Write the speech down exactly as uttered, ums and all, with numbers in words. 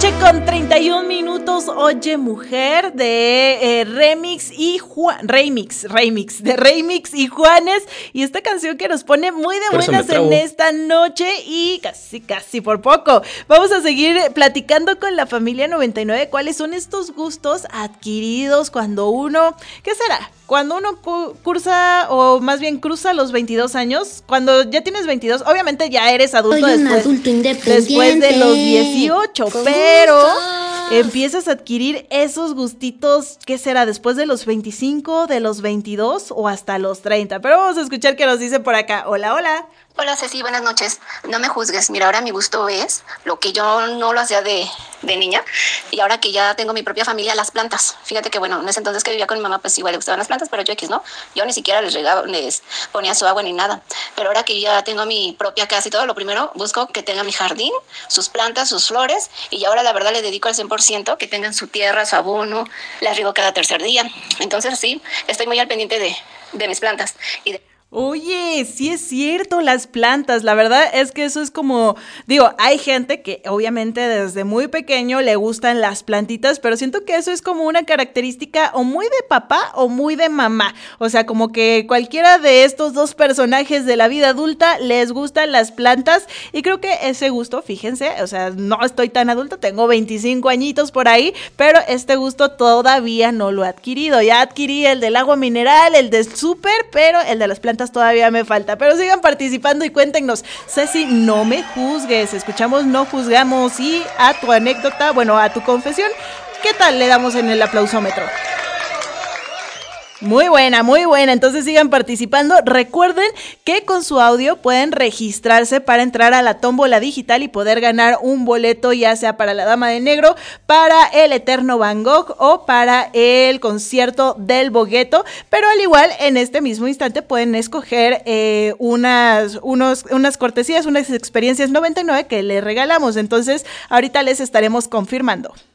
noche con treinta y un minutos. Oye Mujer de eh, Remix y Juan, Remix, Remix, de Remix y Juanes, y esta canción que nos pone muy de buenas en esta noche y casi, casi por poco. Vamos a seguir platicando con la familia noventa y nueve cuáles son estos gustos adquiridos cuando uno, ¿qué será? Cuando uno cu- cursa, o más bien cruza los veintidós años, cuando ya tienes veintidós, obviamente ya eres adulto. Soy un después, adulto independiente. después de los dieciocho, Con pero gustos. empiezas a adquirir esos gustitos, ¿qué será? Después de los veinticinco, de los veintidós o hasta los treinta. Pero vamos a escuchar qué nos dicen por acá. Hola, hola. Hola Ceci, buenas noches. No me juzgues. Mira, ahora mi gusto es lo que yo no lo hacía de, de niña, y ahora que ya tengo mi propia familia, las plantas. Fíjate que bueno, en ese entonces que vivía con mi mamá, pues igual le gustaban las plantas, pero yo X no. Yo ni siquiera les regaba, les ponía su agua ni nada. Pero ahora que ya tengo mi propia casa y todo, lo primero busco que tenga mi jardín, sus plantas, sus flores, y ahora la verdad le dedico al cien por ciento, que tengan su tierra, su abono, las riego cada tercer día. Entonces sí, estoy muy al pendiente de, de mis plantas y de... Oye, sí es cierto, las plantas, la verdad es que eso es como, digo, hay gente que obviamente desde muy pequeño le gustan las plantitas, pero siento que eso es como una característica o muy de papá o muy de mamá, o sea, como que cualquiera de estos dos personajes de la vida adulta les gustan las plantas, y creo que ese gusto, fíjense, o sea, no estoy tan adulta, tengo veinticinco añitos por ahí, pero este gusto todavía no lo he adquirido. Ya adquirí el del agua mineral, el del súper, pero el de las plantas todavía me falta, pero sigan participando y cuéntenos. Ceci, no me juzgues, escuchamos No Juzgamos, y a tu anécdota, bueno, a tu confesión, ¿qué tal le damos en el aplausómetro? Muy buena, muy buena, entonces sigan participando. Recuerden que con su audio pueden registrarse para entrar a la tómbola digital y poder ganar un boleto, ya sea para La Dama de Negro, para el Eterno Van Gogh o para el concierto del Bogueto, pero al igual en este mismo instante pueden escoger eh, unas, unos, unas cortesías, unas experiencias noventa y nueve que les regalamos, entonces ahorita les estaremos confirmando.